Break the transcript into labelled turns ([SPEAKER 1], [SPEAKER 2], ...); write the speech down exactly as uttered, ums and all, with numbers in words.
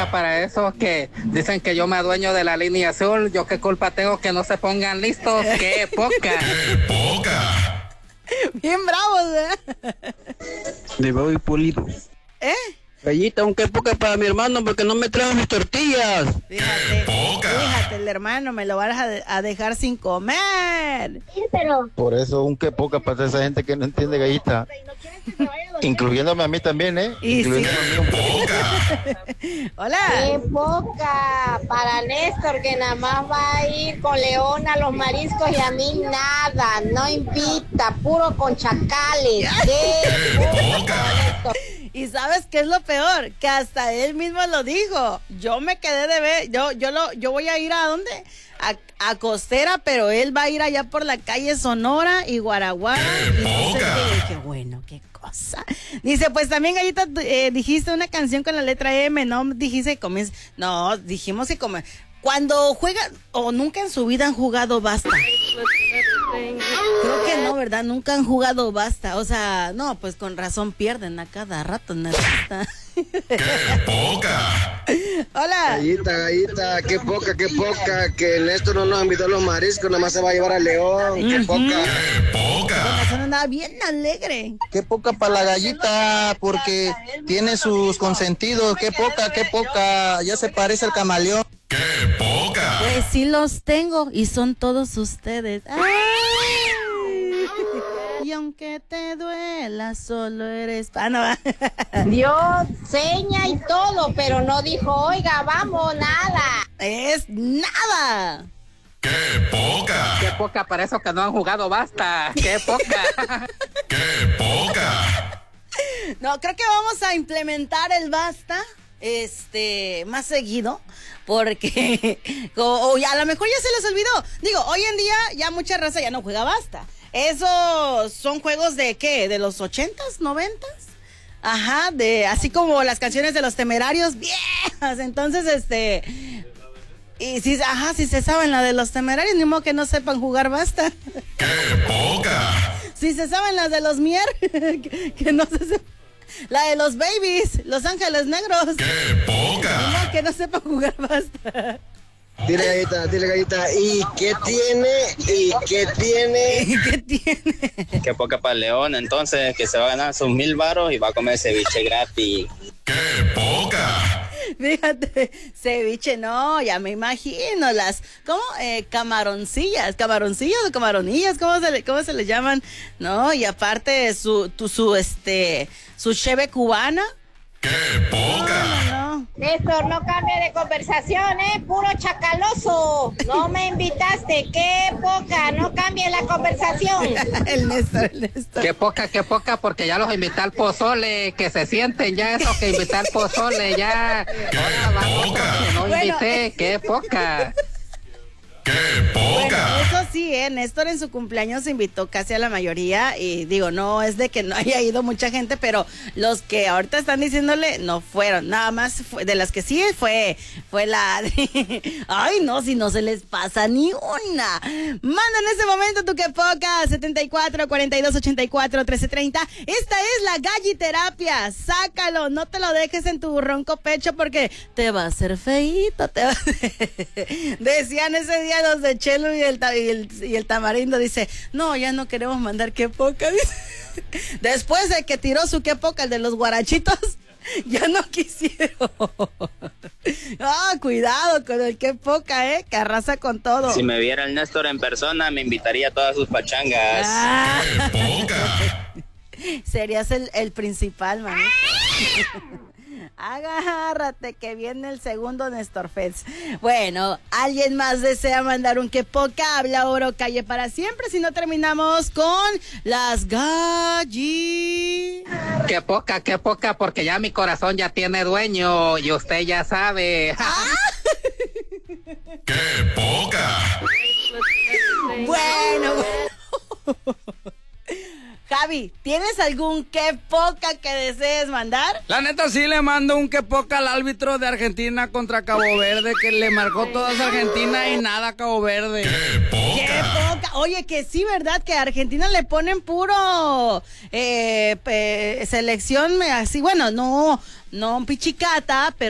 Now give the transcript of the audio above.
[SPEAKER 1] poca para eso que dicen que yo me adueño de la línea azul. Yo qué culpa tengo que no se pongan listos. ¡Qué poca!
[SPEAKER 2] ¡Qué poca!
[SPEAKER 3] Bien bravos, ¿eh?
[SPEAKER 4] Le voy pulido.
[SPEAKER 3] ¿Eh?
[SPEAKER 4] Gallita, un qué poca para mi hermano porque no me traen mis tortillas.
[SPEAKER 3] Fíjate, fíjate, el hermano me lo vas a, de- a dejar sin comer.
[SPEAKER 5] Sí, pero
[SPEAKER 4] Por eso un qué poca para esa gente que no entiende, Gallita. Incluyéndome a mí también, ¿eh?
[SPEAKER 3] Y
[SPEAKER 4] Incluyéndome
[SPEAKER 3] sí.
[SPEAKER 4] a mí un poca.
[SPEAKER 3] Hola.
[SPEAKER 5] qué poca para Néstor, que nada más va a ir con León a los mariscos y a mí nada, no invita, puro con chacales. Qué poca para Néstor.
[SPEAKER 3] Y sabes qué es lo peor, que hasta él mismo lo dijo. Yo me quedé de ver, yo, yo lo, yo voy a ir a dónde, a, a Costera, pero él va a ir allá por la calle Sonora y Guaraguara. Y no sé qué. Dije, bueno, qué cosa. Dice, pues también, Gallita, eh, dijiste una canción con la letra M, no dijiste que comienza. No, dijimos que come. Cuando juegan, o nunca en su vida han jugado basta. Creo que no, ¿verdad? Nunca han jugado basta. O sea, no, pues con razón pierden a cada rato, ¿no?
[SPEAKER 2] ¡Qué poca!
[SPEAKER 3] Hola.
[SPEAKER 4] Gallita, Gallita, qué poca, qué poca. Que Néstor no nos invitó a los mariscos, nada más se va a llevar a León. Qué poca.
[SPEAKER 2] ¡Qué
[SPEAKER 3] Con
[SPEAKER 2] poca!
[SPEAKER 3] razón andaba bien alegre.
[SPEAKER 4] Qué poca para la Gallita porque tiene sus consentidos. Qué poca, qué poca. Ya se parece al camaleón.
[SPEAKER 2] ¡Qué poca!
[SPEAKER 3] Pues sí los tengo y son todos ustedes. ¡Ay! Y aunque te duela, solo eres... Ah, no.
[SPEAKER 5] Dio seña y todo, pero no dijo, oiga, vamos, nada.
[SPEAKER 3] Es nada.
[SPEAKER 2] ¡Qué poca!
[SPEAKER 1] ¡Qué poca para eso que no han jugado basta! ¡Qué poca!
[SPEAKER 2] ¡Qué poca!
[SPEAKER 3] No, creo que vamos a implementar el basta este más seguido porque o, o ya, a lo mejor ya se les olvidó. Digo, hoy en día ya mucha raza ya no juega basta. Esos son juegos de ¿qué? ¿De los ochentas, noventas? Ajá, de así como las canciones de los Temerarios viejas. Entonces, este y si, ajá, si se saben la de los Temerarios, ni modo que no sepan jugar basta.
[SPEAKER 2] ¡Qué poca!
[SPEAKER 3] Si se saben las de los Mier, que, que no se sepan. La de los Babies, Los Ángeles Negros.
[SPEAKER 2] ¡Qué poca!
[SPEAKER 3] No, que no sepa jugar basta.
[SPEAKER 4] Dile, Gallita, dile, Gallita. ¿Y qué tiene? ¿Y qué tiene?
[SPEAKER 3] ¿Qué tiene?
[SPEAKER 6] Qué poca para León, entonces, que se va a ganar sus mil varos y va a comer ceviche gratis.
[SPEAKER 2] ¡Qué poca!
[SPEAKER 3] Fíjate, ceviche, no, ya me imagino las, ¿cómo? Eh, camaroncillas, camaroncillas o camaronillas, ¿cómo se le, cómo se le llaman? No, y aparte su, tu, su, este, su cheve cubana.
[SPEAKER 2] ¡Qué poca!
[SPEAKER 3] No, no, no.
[SPEAKER 5] Néstor, no cambie de conversación, ¿eh? Puro chacaloso. No me invitaste, qué poca, no cambie la conversación.
[SPEAKER 3] El Néstor, el Néstor.
[SPEAKER 1] ¡Qué poca, qué poca! Porque ya los invité al pozole. Que se sienten ya eso que invité al pozole. Ya. Ahora vamos que no
[SPEAKER 3] Bueno,
[SPEAKER 1] invité. ¡Qué poca!
[SPEAKER 2] ¡Qué
[SPEAKER 3] Bueno,
[SPEAKER 2] poca!
[SPEAKER 3] eso sí, ¿eh? Néstor en su cumpleaños invitó casi a la mayoría y digo, no es de que no haya ido mucha gente, pero los que ahorita están diciéndole no fueron, nada más fue, de las que sí fue, fue la... Ay, no, si no se les pasa ni una. Manda en este momento tu que poca, setenta y cuatro, cuarenta y dos, ochenta y cuatro, trece, treinta. Esta es la galliterapia, sácalo, no te lo dejes en tu ronco pecho porque te va a hacer feíto, te va... Decían ese día los de Chelo y el, ta- y el, y el Tamarindo, dice, no, ya no queremos mandar qué poca, dice. Después de que tiró su qué poca, el de los guarachitos, ya no quisieron. Ah, cuidado con el qué poca, eh, que arrasa con todo.
[SPEAKER 6] Si me viera el Néstor en persona, me invitaría a todas sus pachangas.
[SPEAKER 3] Ah,
[SPEAKER 2] ¡Qué poca!
[SPEAKER 3] serías el, el principal, man. Agárrate que viene el segundo Néstor Fest. Bueno, ¿alguien más desea mandar un que poca? Habla oro, calle para siempre. Si no, terminamos con las galli.
[SPEAKER 1] ¡Qué poca, qué poca! Porque ya mi corazón ya tiene dueño. Y usted ya sabe.
[SPEAKER 2] ¡Qué poca!
[SPEAKER 3] Bueno, bueno. Javi, ¿tienes algún qué poca que desees mandar?
[SPEAKER 7] La neta sí le mando un que poca al árbitro de Argentina contra Cabo Verde, que le marcó toda esa Argentina y nada Cabo Verde.
[SPEAKER 3] ¡Qué poca! Oye, que sí, ¿verdad? Que a Argentina le ponen puro eh, pe- selección así, bueno, no, no pichicata, pero